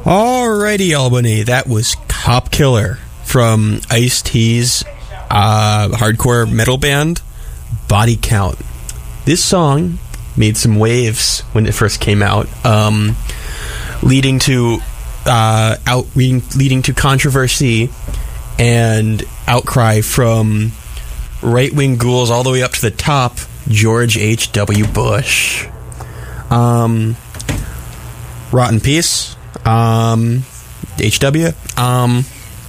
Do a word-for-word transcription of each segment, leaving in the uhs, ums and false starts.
Alrighty, Albany, that was Cop Killer from Ice-T's uh, hardcore metal band, Body Count. This song made some waves when it first came out, um, leading to uh, out leading, leading to controversy and outcry from right-wing ghouls all the way up to the top, George H W. Bush. Um, rot in peace. Um, H W. Um,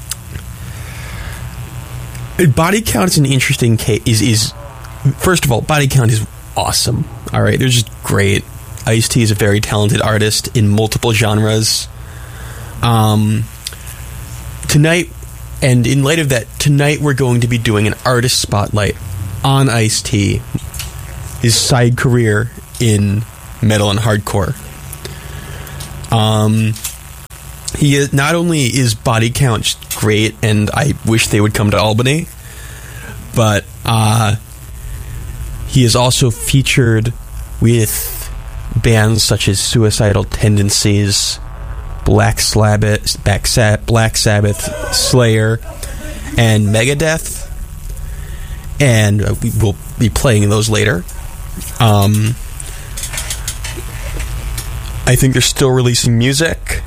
Body Count is an interesting case. Is, is first of all, Body Count is awesome. All right, they're just great. Ice-T is a very talented artist in multiple genres. Um, tonight, and in light of that, tonight we're going to be doing an artist spotlight on Ice-T, his side career in metal and hardcore. Um, he is, not only is Body Count just great, and I wish they would come to Albany, but uh, he is also featured with bands such as Suicidal Tendencies, Black Sabbath, Black Sabbath, Slayer, and Megadeth, and uh, we will be playing those later. Um, I think they're still releasing music.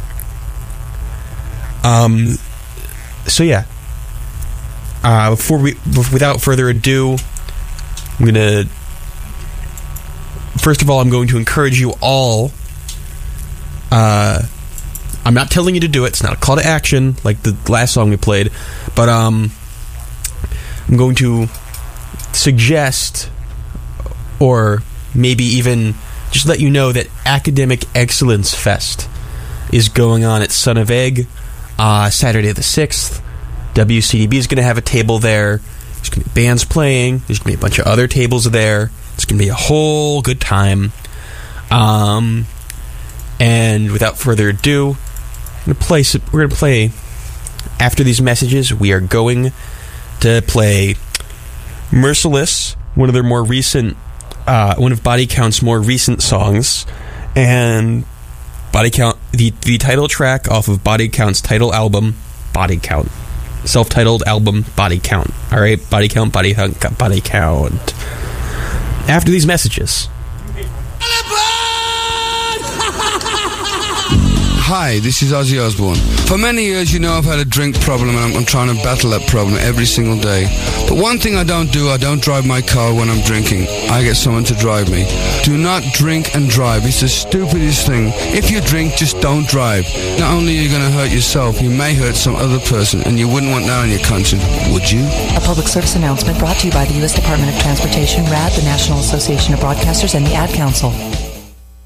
Um, so yeah. Uh, before we, without further ado, I'm gonna. First of all, I'm going to encourage you all. Uh, I'm not telling you to do it. It's not a call to action like the last song we played, but um, I'm going to suggest, or maybe even just let you know that Academic Excellence Fest is going on at Son of Egg uh, Saturday the sixth. W C D B is going to have a table there. There's going to be bands playing. There's going to be a bunch of other tables there. It's going to be a whole good time. Um, and without further ado, I'm going to play. We're going to play. After these messages, we are going to play Merciless, one of their more recent, uh, one of Body Count's more recent songs, and Body Count, the the title track off of Body Count's title album, Body Count. Self-titled album, Body Count. Alright, Body Count, Body Count, Body Count. After these messages. Hi, this is Ozzy Osbourne. For many years, you know I've had a drink problem, and I'm, I'm trying to battle that problem every single day. But one thing I don't do, I don't drive my car when I'm drinking. I get someone to drive me. Do not drink and drive. It's the stupidest thing. If you drink, just don't drive. Not only are you going to hurt yourself, you may hurt some other person, and you wouldn't want that on your conscience, would you? A public service announcement brought to you by the U S Department of Transportation, R A D, the National Association of Broadcasters, and the Ad Council.